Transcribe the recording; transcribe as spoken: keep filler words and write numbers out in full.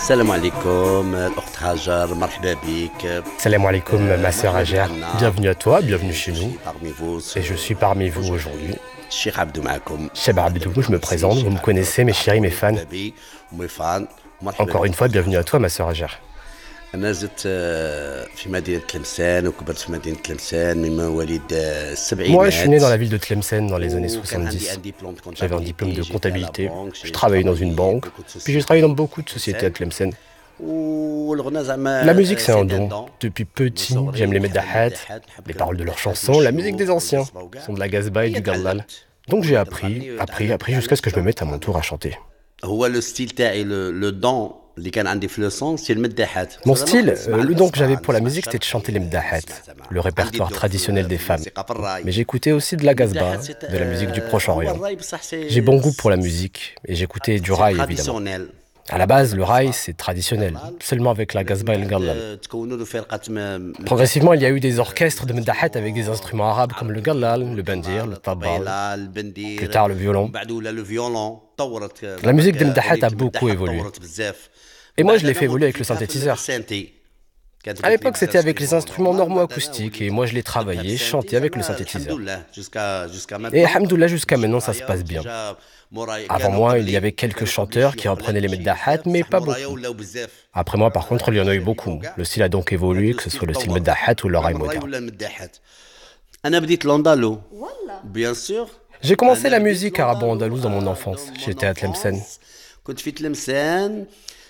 السلام عليكم الأخت هاجر مرحبا بك. Salam alaikum, آه، ma sœur مرحبا Hajar. بنا. Bienvenue à toi, bienvenue Je chez suis nous. parmi vous Et je suis parmi vous aujourd'hui. الشيخ عبدو معكم. Cheb Abdou, je me présente, vous me connaissez, mes chéris, mes fans. أحبابي ومي فان مرحبا Encore une بك. fois, bienvenue à toi, ma sœur Hajar. أنا زدت آه، في مدينة تلمسان وكبرت في مدينة تلمسان من مواليد آه، Moi, je suis né dans la السبعينات. ville de Tlemcen dans les années وكان عندي soixante-dix. un diplôme de J'avais un diplôme comptabilité, de j'étais à la comptabilité. banque, Je j'ai travaillais dans une travaillé banque. beaucoup de Puis j'ai travaillé dans sociétés beaucoup de sociétés à Tlemcen. Tlemcen. والغنى زعما La musique, آه، c'est un سيد don. دون. Depuis من petit, صغري j'aime les نحب meddahat, المداحات نحب les كلام paroles de leurs المداحات chansons, la musique des والشيوخ anciens, والقصبة وكاع. son de la gazba et هي du gallal. تعلمت Donc j'ai وليت appris, نغني appris, وتعلمت appris jusqu'à ce que je me تعلمت mette à mon tour à chanter. هو لو ستيل تاعي لو دون اللي كان عندي في لو سون سي المداحات. Mon زعما style, نسمع euh, le don que القصبة j'avais pour la نسمع musique, c'était de chanter les الشرقي mdahat, نسمع زعما le عندي répertoire الذوق في traditionnel ال- des في femmes. الموسيقى في الراي. Mais j'écoutais aussi de la gazba, المداحات سي de la musique du هو Proche-Orient. الراي بصح J'ai bon goût pour la سي musique et j'écoutais du سي rail évidemment. تراديسيونيل. À la base, le rail, c'est traditionnel, seulement avec la gazba et le gallal. بعد تكونوا له فرقة م- Progressivement, il y a eu des orchestres de mdahat avec des instruments arabes comme le gallal, le bandir, le tabal, الطبيلة البندير plus tard le violon. من بعد ولا لو فيولون طورت. La musique des mdahat a ريتم beaucoup المداحات évolué. طورت بزاف. Et moi, je بعد l'ai fait أنا évoluer avec le موديفيتها في synthétiseur. السنتي. كانت À قالت لي l'époque, c'était بزاف avec les سكريبون instruments نورمال، normaux بعد أنا acoustiques وليت et moi, je les قلبها في travaillais, je السنتي. chantais avec le زعما الحمد synthétiseur. لله jusqu'à jusqu'à Et maintenant. alhamdoulilah, jusqu'à maintenant, ça se مورايا passe bien. وجا مورايا Avant كانوا moi, il y قبلي avait quelques كانوا قبلي chanteurs qui شيوخ reprenaient les ولا شي meddahat, بزاف، mais بصح pas مورايا beaucoup. ولاو بزاف. Après moi, par contre, il y en a eu beaucoup. Le style a donc évolué, que ce soit le style meddahat ou le rail الراي moderne. ولا المداحات. انا بديت لوندالو بيان سور. J'ai commencé انا la بديت musique لوندالو arabo-andalouse dans mon آه، enfance. dans mon J'étais à Tlemcen. enfance. كنت في تلمسان